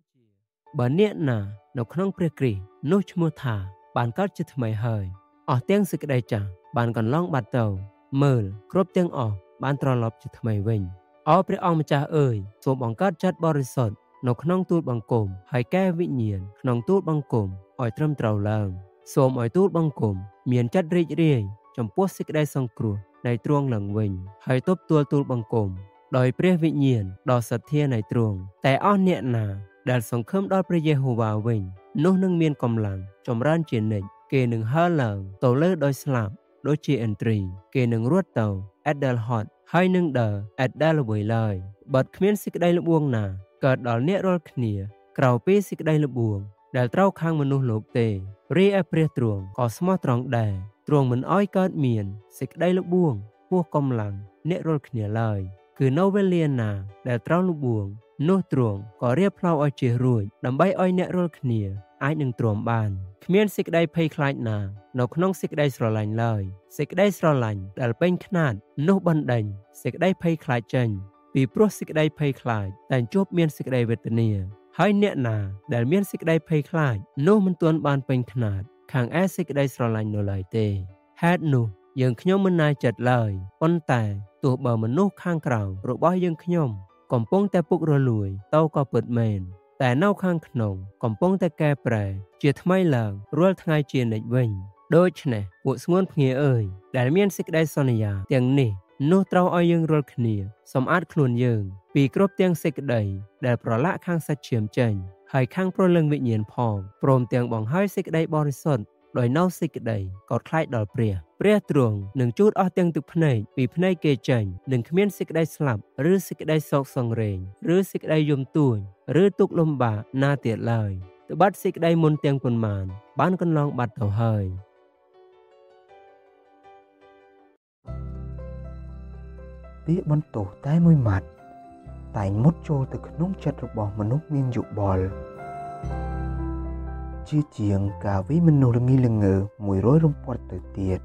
បើអ្នកណានៅក្នុងព្រះគ្រីស្ទនោះឈ្មោះថាបានកើតជាថ្មីហើយអស់ទាំងសេចក្តីចាស់បានកន្លងបាត់ទៅមើលគ្រប់ទាំងអស់បានត្រឡប់ជាថ្មីវិញអោព្រះអង្គម្ចាស់អើយសូមបង្កើតចិត្តបរិសុទ្ធនៅក្នុងទូលបង្គំហើយកែវិញ្ញាណក្នុងទូលបង្គំឲ្យត្រឹមត្រូវឡើងសូមឲ្យទូលបង្គំមានចិត្តរីករាយចំពោះសេចក្តីសង្គ្រោះនៃទ្រង់ឡើងវិញហើយទប់ទល់ទូលបង្គំដោយព្រះវិញ្ញាណដ៏សទ្ធានៃទ្រង់តែអស់អ្នកណាដែលសង្ឃឹមដល់ព្រះយេហូវ៉ាវិញនោះនឹងមានកម្លាំងចម្រើនជានិច្ចគេនឹងហើរឡើងទៅលើដោយស្លាប់ដូចជាឥន្ទ្រីគេនឹងរត់ទៅអេដដែលហត់ហើយនឹងដើរអេដដែលល្វើយឡើយបើគ្មានសេចក្តីល្បួងណាកើតដល់អ្នករាល់គ្នាក្រៅពីសេចក្តីល្បួងដែលត្រូវខាងមនុស្សលោកទេរីឯព្រះទ្រង់ក៏ស្មោះត្រង់ដែរទ្រង់មិនអោយកើតមានសេចក្តីល្បួងហួសកម្លាំងអ្នករាល់គ្នាឡើយគឺនៅវេលាណាដែលត្រូវល្បួងនោះទ្រង់ក៏រៀបផ្លូវឲ្យជិះរួចដើម្បីឲ្យអ្នករាល់គ្នាអាចនឹងទ្រាំបានគ្មានសេចក្តីភ័យខ្លាចណានៅក្នុងសេចក្តីស្រឡាញ់ឡើយសេចក្តីស្រឡាញ់ដែលពេញខ្នាតនោះបណ្ដេញសេចក្តីភ័យខ្លាចចេញពីព្រោះសេចក្តីភ័យខ្លាចតែជួបមានសេចក្តីវេទនាហើយអ្នកណាដែលមានសេចក្តីភ័យខ្លាចនោះមិនទាន់បានពេញខ្នាតខាងឯសេចក្តីស្រឡាញ់នៅឡើយទេហេតុនោះយើងខ្ញុំមិនណាយចិត្តឡើយប៉ុន្តែទោះបើមនុស្សខាងក្រៅរបស់យើងខ្ញុំកំពុងតែពុករលួយទៅក៏ពិតមែនតែនៅខាងក្នុងកំពុងតែកែប្រែជាថ្មីឡើងរាល់ថ្ងៃជានិច្ចវិញដូច្នេះពួកស្ងួនភ្ងាអើយដែលមានសេចក្តីសន្យាទាំងនេះនោះត្រូវឲ្យយើងរាល់គ្នាសម្អាតខ្លួនយើងពីគ្រប់ទាំងសេចក្តីដែលប្រឡាក់ខាងសាច់ឈាមចេញហើយខាងព្រលឹងវិញ្ញាណផងព្រមទាំងបង្ហើយសេចក្តីបរិសុទ្ធដោយនៅសេចក្តីកោតខ្លាចដល់ព្រះទ្រង់នឹងជូតអស់ទាំងទឹកភ្នែកពីភ្នែកគេចេញនឹងគ្មានសេចក្តីស្លាប់ឬសេចក្តីសោកសង្រេងឬសេចក្តីយំទួញឬទុក្ខលំបាកណាទៀតឡើយត្បិតសេចក្តីមុនទាំងប៉ុន្មានបានកន្លងបាត់ទៅហើយពាក្យបន្ទោសតែមួយម៉ាត់តែងមុតចូលទៅក្នុងចិត្តរបស់មនុស្សមានយុបល់ជាជាងការវិមនុស្សល្ងីល្ងើ100រំពាត់ទៅទៀត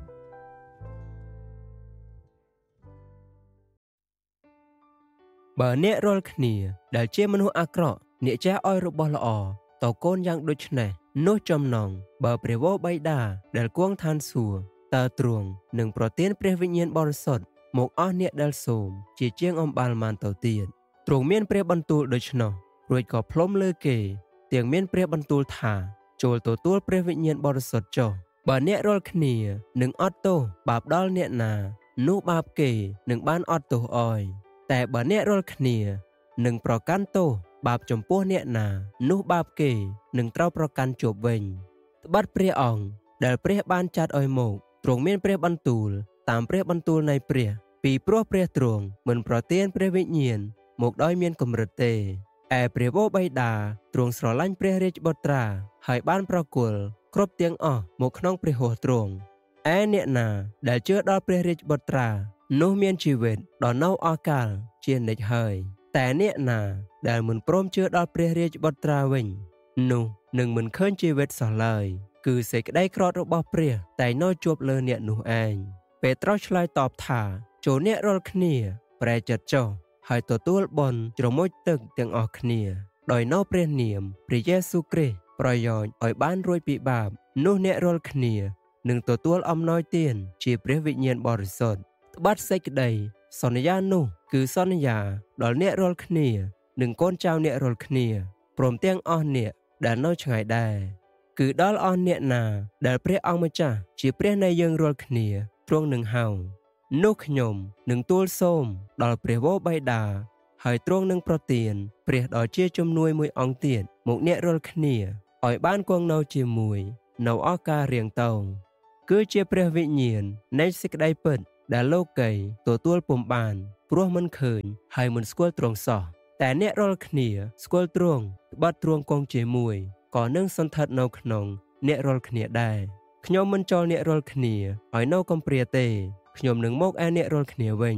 បើអ្នករាល់គ្នាដែលជាមនុស្សអាក្រក់អ្នកចេះឲ្យរបស់ល្អតកូនយ៉ាងដូចនេះនោះចំណងបើព្រះវរបិតាដែលគង់ឋានសួគ៌តើទ្រង់នឹងប្រទានព្រះវិញ្ញាណបរិសុទ្ធមកអស់អ្នកដែលសូមជាជាងអំបាលមានទៅទៀតទ្រង់មានព្រះបន្ទូលដូច្នោះរួចក៏ផ្លុំលើគេទាំងមានព្រះបន្ទូលថាចូលទទួលព្រះវិញ្ញាណបរិសុទ្ធចុះបើអ្នករាល់គ្នានឹងអត់ទោសបាបដល់អ្នកណានោះបាបគេនឹងបានអត់ទោសអោយតែបើអ្នករាល់គ្នានឹងប្រកាន់ទោសបាបចំពោះអ្នកណានោះបាបគេនឹងត្រូវប្រកាន់ជាប់វិញត្បិតព្រះអង្គដែលព្រះបានចាត់ឲ្យមកទ្រង់មានព្រះបន្ទូលតាមព្រះបន្ទូលនៃព្រះពីព្រោះព្រះទ្រង់មិនប្រទានព្រះវិញ្ញាណមកដោយមានកម្រិតទេឯព្រះវរបិតាទ្រង់ស្រឡាញ់ព្រះរាជបុត្រាហើយបានប្រគល់គ្រប់ទាំងអស់មកក្នុងព្រះហស្ថទ្រង់ឯអ្នកណាដែលជឿដល់ព្រះរាជបុត្រានោះមានជីវិតដ៏នៅអកាលជានិច្ចហើយតែអ្នកណាដែលមិនព្រមជឿដល់ព្រះរាជបុត្រាវិញនោះនឹងមិនឃើញជីវិតសោះឡើយគឺសេចក្តីក្រោធរបស់ព្រះតែនៅជាប់លើអ្នកនោះឯងពេត្រុសឆ្លើយតបថាចូលអ្នករាល់គ្នាប្រែចិត្តចុះហើយទទួលបុណ្យជ្រមុជទឹកទាំងអស់គ្នាដោយនៅព្រះនាមព្រះយេស៊ូវគ្រីស្ទប្រយោជន៍ឲ្យបានរួចពីបាបនោះអ្នករាល់គ្នានឹងទទួលអំណោយទានជាព្រះវិញ្ញាណបរិសុទ្ធត្បិតសេចក្តីសន្យានោះគឺសន្យាដល់អ្នករាល់គ្នានិងកូនចៅអ្នករាល់គ្នាព្រមទាំងអស់អ្នកដែលនៅឆ្ងាយដែរគឺដល់អស់អ្នកណាដែលព្រះអង្គម្ចាស់ជាព្រះនៃយើងរាល់គ្នាទ្រង់នឹងហៅនោះខ្ញុំនឹងទូលសូមដល់ព្រះវរបិតាហើយទ្រង់នឹងប្រទានព្រះដ៏ជាជំនួយមួយអង្គទៀតមកអ្នករាល់គ្នាឲ្យបានគង់នៅជាមួយនៅឱកាសរៀងតោងគឺជាព្រះវិញ្ញាណនៃសេចក្តីពិតដែលលោកីទទួលពុំបានព្រោះមិនឃើញហើយមិនស្គាល់ទ្រង់សោះតែអ្នករាល់គ្នាស្គាល់ទ្រង់ត្បិតទ្រង់គង់ជាមួយក៏នឹងសន្ធិដ្ឋនៅក្នុងអ្នករាល់គ្នាដែរខ្ញុំមិនចោលអ្នករាល់គ្នាឲ្យនៅកំព្រាទេខ្ញុំនឹងមកឯអ្នករាល់គ្នាវិញ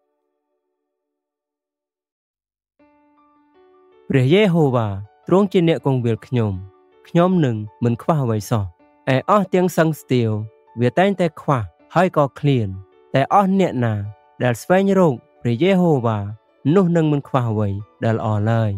ព្រះយេហូវ៉ាទ្រង់ជាអ្នកគង់វាលខ្ញុំនឹងមិនខ្វះអ្វីសោះឯអស់ទាំងសង្ឃស្ទាវវាតែងតែខ្វះហើយក៏ឃ្លានតែអស់អ្នកណាដែលស្វែងរកព្រះយេហូវ៉ានោះនឹងមិនខ្វះអ្វីដែលល្អឡើយ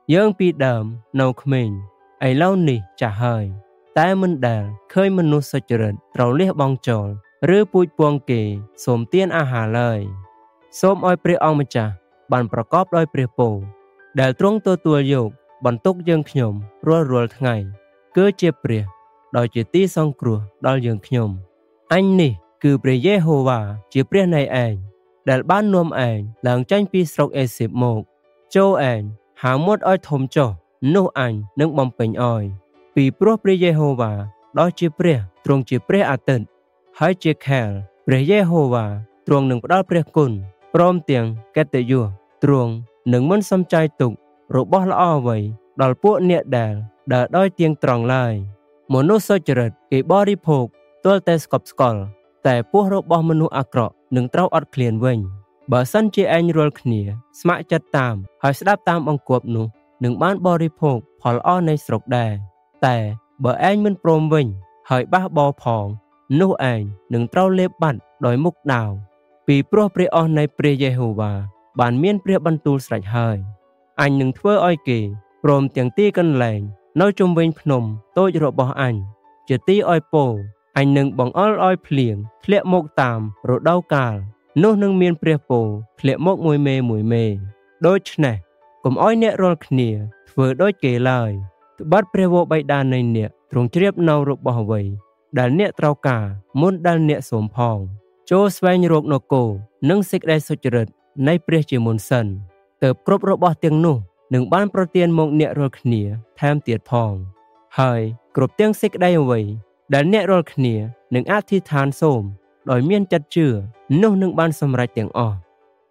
យើងពីដើមនៅក្មេងឥឡូវនេះចាស់ហើយតែមិនដែលឃើញមនុស្សសុចរិតត្រូវលះបង់ចោលឬពូជពងគេសូមទានអាហារឡើយសូមឲ្យព្រះអង្គម្ចាស់បានប្រកបដោយព្រះពរដែលទ្រង់ទទួលយកបន្ទុកយើងខ្ញុំរាល់ថ្ងៃគឺជាព្រះដោយជាទីសង្គ្រោះដល់យើងខ្ញុំអញនេះគឺព្រះយេហូវ៉ាជាព្រះនៃឯងដែលបាននាំឯងឡើងចេញពីស្រុកអេស៊ីបមកចូលឯងហាមាត់ឲ្យធំចុះនោះអញនឹងបំពេញឲ្យពីព្រោះព្រះយេហូវ៉ាដ៏ជាព្រះទ្រង់ជាព្រះអាទិត្យហើយជាខែលព្រះយេហូវ៉ាទ្រង់នឹងផ្ដល់ព្រះគុណព្រមទាំងកិត្តិយសទ្រង់នឹងមិនសំចៃទុករបស់ល្អអ្វីដល់ពួកអ្នកដែលដោយទៀងត្រង់ឡើយមនុស្សសុចរិតគេបរិភោគទាល់តែស្កប់ស្កល់តែពោះរបស់មនុស្សអាក្រក់នឹងត្រូវអត់ឃ្លានវិញបើសិនជាឯងរាល់គ្នាស្ម័គ្រចិត្តតាមហើយស្ដាប់តាមបង្គាប់នោះនឹងបានបរិភោគផលល្អនៃស្រុកដែរតែបើឯងមិនព្រមវិញហើយបះបោផងនោះឯងនឹងត្រូវលេបបាត់ដោយមុខដាវពីព្រោះព្រះអស់នៃព្រះយេហូវ៉ាបានមានព្រះបន្ទូលស្រេចហើយអញនឹងធ្វើឲ្យគេព្រមទាំងទីកន្លែងនៅជុំវិញភ្នំតូចរបស់អញជាទីឲ្យពោអញនឹងបង្អុរឲ្យភ្លៀងធ្លាក់មកតាមរដូវកាលនោះនឹងមានព្រះពរធ្លាក់មកមួយមេដូច្នេះកុំឲ្យអ្នករាល់គ្នាធ្វើដូចគេឡើយត្បិតព្រះវរបិតានៃអ្នកទ្រង់ជ្រាបនៅរបស់អ្វីដែលអ្នកត្រូវការមុនដែលអ្នកសូមផងចូលស្វែងរកនគរនិងសេចក្តីសុចរិតនៃព្រះជាមុនសិនទើបគ្រប់របស់ទាំងនោះនឹងបានប្រទានមកអ្នករាល់គ្នាថែមទៀតផងហើយគ្រប់ទាំងសេចក្តីអ្វីដែលអ្នករាល់គ្នានឹងអធិដ្ឋានសូមដោយមានចិត្តជឿនោះនឹងបានសម្រេចទាំងអស់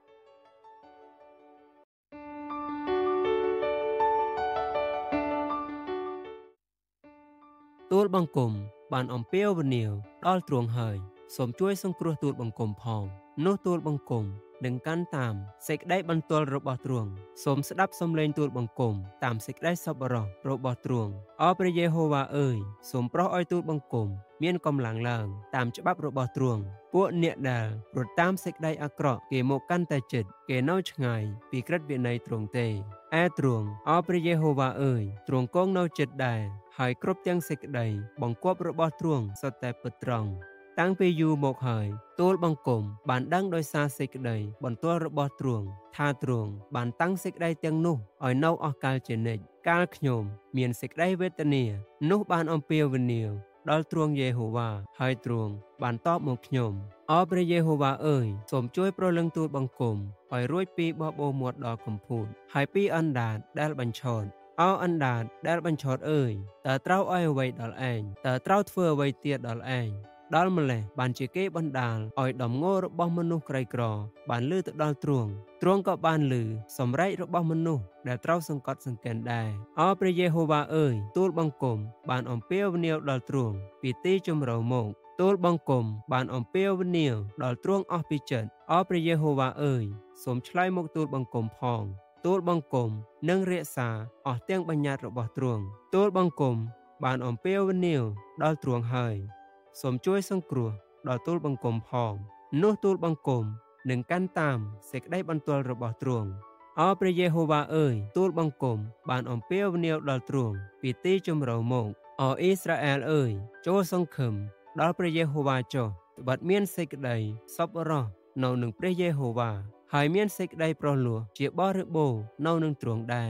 ទូលបង្គំបានអំពាវនាវដល់ទ្រង់ហើយសូមជួយសង្គ្រោះទូលបង្គំផងនោះទូលបង្គំនឹងកាន់តាមសេចក្តីបន្ទាល់របស់ទ្រង់សូមស្ដាប់សំឡេងទូលបង្គំតាមសេចក្តីសប្បុរសរបស់ទ្រង់អោព្រះយេហូវ៉ាអើយសូមប្រោសឲ្យទូលបង្គំមានកម្លាំងឡើងតាមច្បាប់របស់ទ្រង់ពួកអ្នកដែលរត់តាមសេចក្តីអាក្រក់គេមកកាន់តែជិតគេនៅឆ្ងាយពីក្រឹតវិន័យទ្រង់ទេឯទ្រង់អោព្រះយេហូវ៉ាអើយទ្រង់គង់នៅជិតដែរហើយគ្រប់ទាំងសេចក្តីបង្គាប់របស់ទ្រង់សុទ្ធតែពិតត្រង់តាំងពីយូរមកហើយទូលបង្គំបានដឹងដោយសារសេចក្តីបន្ទាល់របស់ទ្រង់ថាទ្រង់បានតាំងសេចក្តីទាំងនោះឲ្យនៅអស់កលជានិច្ចកាលខ្ញុំមានសេចក្តីវេទនានោះបានអំពាវនាវដល់ទ្រង់យេហូវ៉ាហើយទ្រង់បានតបមកខ្ញុំអោព្រះយេហូវ៉ាអើយសូមជួយប្រលឹងទូលបង្គំឲ្យរួចពីបបោមាត់ដល់កំពូលហើយពីអណ្ដាតដែលបញ្ឆោតអោអណ្ដាតដែលបញ្ឆោតអើយតើត្រូវឲ្យអ្វីដល់ឯងតើត្រូវធ្វើអ្វីទៀតដល់ឯងដល់ម្លេះបានជាគេបណ្ដាលឲ្យដំងល់របស់មនុស្សក្រីក្របានលឺទៅដល់ទ្រង់ក៏បានលឺសម្រែករបស់មនុស្សដែលត្រូវសង្កត់សង្កិនដែរអោព្រះយេហូវ៉ាអើយទូលបង្គំបានអំពាវនាវដល់ទ្រង់ពីទីជម្រៅមកទូលបង្គំបានអំពាវនាវដល់ទ្រង់អស់ពីចិត្តអោព្រះយេហូវ៉ាអើយសូមឆ្លើយមកទូលបង្គំផងទូលបង្គំនឹងរក្សាអស់ទាំងបញ្ញត្តិរបស់ទ្រង់ទូលបង្គំបានអំពាវនាវដល់ទ្រង់ហើយសូមជួយសង្គ្រោះដល់ទូលបង្គំផងនោះទូលបង្គំនឹងកាន់តាមសេចក្តីបន្ទាល់របស់ទ្រង់អោព្រះយេហូវ៉ាអើយទូលបង្គំបានអំពាវនាវដល់ទ្រង់ពីទីជម្រៅមកអោអ៊ីស្រាអែលអើយចូលសង្ឃឹមដល់ព្រះយេហូវ៉ាចុះត្បិតមានសេចក្តីសប្បុរសនៅនឹងព្រះយេហូវ៉ាហើយមានសេចក្តីប្រោះលោះជាបរិបូរណ៍នៅនឹងទ្រង់ដែរ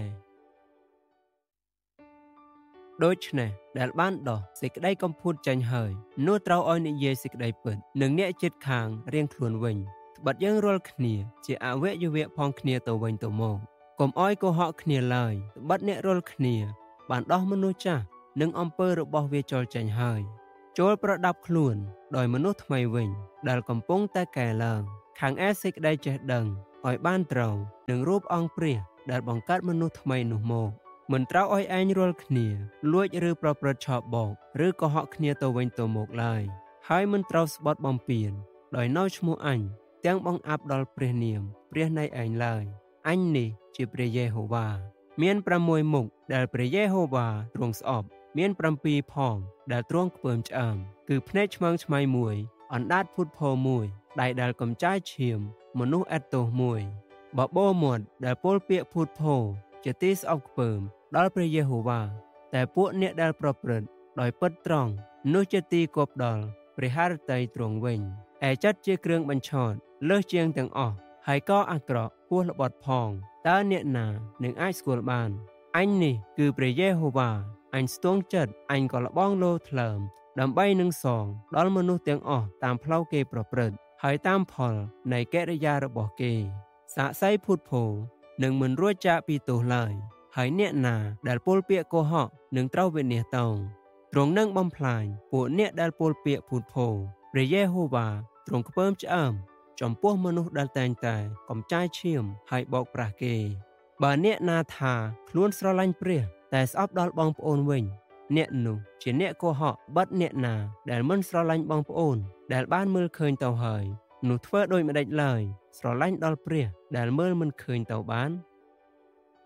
ដូច្នេះដែលបានដោះសេចក្តីកំពូតចេញហើយនោះត្រូវឲ្យនិយាយសេចក្តីពិតនឹងអ្នកជិតខាងរៀងខ្លួនវិញត្បិតយើងរាល់គ្នាជាអវយវៈផងគ្នាទៅវិញទៅមកកុំឲ្យកុហកគ្នាឡើយត្បិតអ្នករាល់គ្នាបានដោះមនុស្សចាស់និងអំពើរបស់វាចូលចេញហើយចូលប្រដាប់ខ្លួនដោយមនុស្សថ្មីវិញដែលកំពុងតែកែឡើងខាងឯសេចក្តីចេះដឹងឲ្យបានត្រូវនឹងរូបអង្គព្រះដែលបង្កើតមនុស្សថ្មីនោះមកមិនត្រូវឲ្យឯងរាល់គ្នាលួចឬប្រព្រឹត្តឆបោកឬកុហកគ្នាទៅវិញទៅមកឡើយហើយមិនត្រូវស្បត់បំពានដោយនៅឈ្មោះអញទាំងបង្អាប់ដល់ព្រះនាមព្រះនៃឯងឡើយអញនេះជាព្រះយេហូវ៉ាមាន6មុខដែលព្រះយេហូវ៉ាទ្រង់ស្អប់មាន7ផងដែលទ្រង់ខ្ពើមឆ្អើមគឺភ្នែកឆ្មើងឆ្មៃមួយអណ្ដាតភុតផោមួយដៃដែលកំចាយឈាមមនុស្សអេតទោសមួយបបោមាត់ដែលពលពាកភូតផោជាទីស្អប់ខ្ពើមដល់ព្រះយេហូវ៉ាតែពួកអ្នកដែលប្រព្រឹត្តដោយពិតត្រង់នោះជាទីគប់ដល់ព្រះハរតីទ្រង់វិញឯចិត្តជាគ្រឿងបញ្ឆោតលើសជាងទាំងអស់ហើយក៏អាក្រក់ហួសល្បត់ផងតើអ្នកណានឹងអាចស្គាល់បានអញនេះគឺព្រះយេហូវ៉ាអញស្ទង់ចិត្តអញក៏លបងលោថ្លើមដើម្បីនឹងសងដល់មនុស្សទាំងអស់តាមផ្លូវគេប្រព្រឹត្តហើយតាមផលនៃកិរិយារបស់គេសាក្សីភូតភរនឹងមិនរួចចាកពីទោសឡើយហើយអ្នកណាដែលពោលពាក្យកុហកនឹងត្រូវវិនាសតោងទ្រង់នឹងបំផ្លាញពួកអ្នកដែលពោលពាក្យភូតភរព្រះយេហូវ៉ាទ្រង់ខ្ពើមឆ្អើមចំពោះមនុស្សដែលតែងតែកំចាយឈាមហើយបោកប្រាស់គេបើអ្នកណាថាខ្លួនស្រឡាញ់ព្រះតែស្អប់ដល់បងប្អូនវិញអ្នកនោះជាអ្នកកុហកបិទអ្នកណាដែលមិនស្រឡាញ់បងប្អូនដែលបានមើលឃើញទៅហើយនោះធ្វើដូចម្ដេចឡើយស្រឡាញ់ដល់ព្រះដែលមើលមិនឃើញទៅបាន